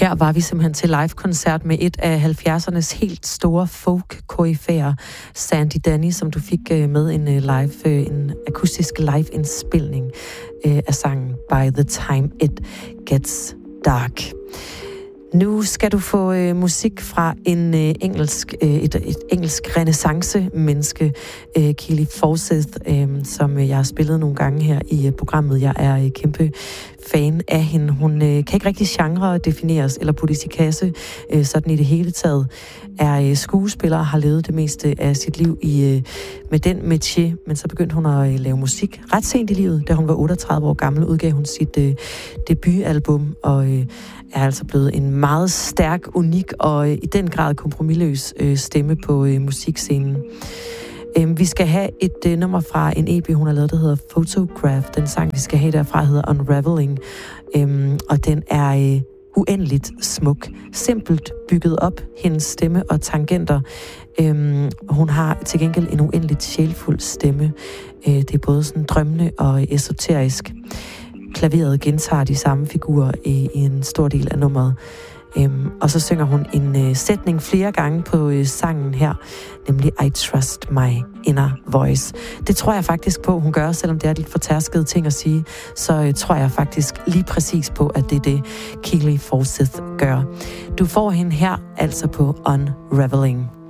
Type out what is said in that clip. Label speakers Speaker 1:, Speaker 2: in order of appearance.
Speaker 1: Der var vi simpelthen til live-koncert med et af 70'ernes helt store folk-koryfæer, Sandy Denny, som du fik med en akustisk live-indspilning af sangen By the Time It Gets Dark. Nu skal du få musik fra et engelsk renaissance-menneske, Keely Forsyth, som jeg har spillet nogle gange her i programmet. Jeg er kæmpe fan af hende. Hun kan ikke rigtig genre defineres eller puttes i kasse, sådan i det hele taget. Er skuespiller og har levet det meste af sit liv med den métier, men så begyndte hun at lave musik ret sent i livet. Da hun var 38 år gammel, udgav hun sit debutalbum, og er altså blevet en meget stærk, unik og i den grad kompromisløs stemme på musikscenen. Vi skal have et nummer fra en EP, hun har lavet, der hedder Photograph. Den sang, vi skal have derfra, hedder Unraveling, og den er uendeligt smuk. Simpelt bygget op, hendes stemme og tangenter. Hun har til gengæld en uendeligt sjælfuld stemme. Det er både sådan drømmende og esoterisk. Klaveret gentager de samme figurer i en stor del af nummeret. Og så synger hun en sætning flere gange på sangen her, nemlig I trust my inner voice. Det tror jeg faktisk på, hun gør, selvom det er lidt fortærskede ting at sige, så tror jeg faktisk lige præcis på, at det er det, Keely Forsyth gør. Du får hende her altså på Unraveling.